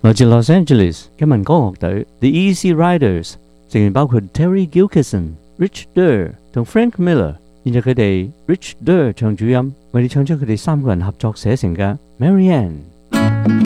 來自 Los Angeles 嘅民歌樂隊 The Easy Riders， 成員包括 Terry Gilkyson、Rich Durr 同 Frank Miller。現在佢哋 Rich Durr 唱主音，為你唱出佢哋3個人合作寫成嘅 Marianne。